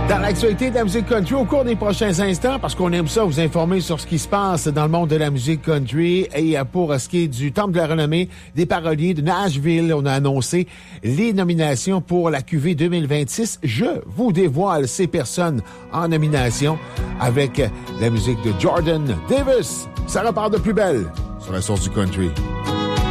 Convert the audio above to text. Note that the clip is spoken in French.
Dans l'actualité de la musique country, au cours des prochains instants, parce qu'on aime ça, vous informer sur ce qui se passe dans le monde de la musique country. Et pour ce qui est du Temple de la renommée des paroliers de Nashville, on a annoncé les nominations pour la QV 2026. Je vous dévoile ces personnes en nomination avec la musique de Jordan Davis. Ça repart de plus belle sur la source du country.